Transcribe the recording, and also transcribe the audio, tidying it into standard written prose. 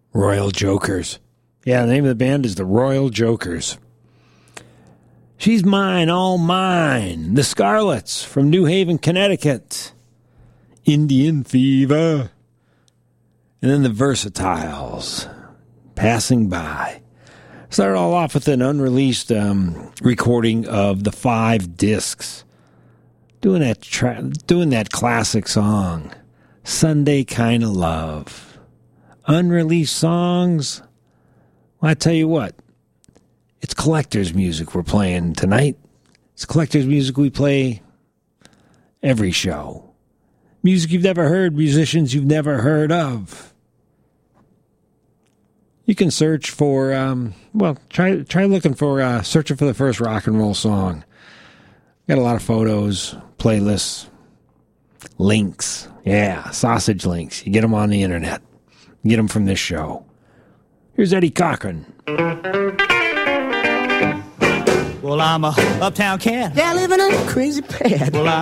Royal Jokers. Yeah, the name of the band is the Royal Jokers. She's Mine, All Mine. The Scarlets from New Haven, Connecticut. Indian Fever. And then the Versatiles. Passing By. Started all off with an unreleased recording of the 5 discs. Doing that classic song, Sunday Kinda Love. Unreleased songs. Well, I tell you what, it's collector's music we're playing tonight. It's collector's music we play every show. Music you've never heard, musicians you've never heard of. You can search for, try looking for, searching for the first rock and roll song. Got a lot of photos, playlists, links. Yeah, sausage links. You get them on the internet. You get them from this show. Here's Eddie Cochran. Well, I'm a uptown cat. Yeah, living in a crazy pad. Well,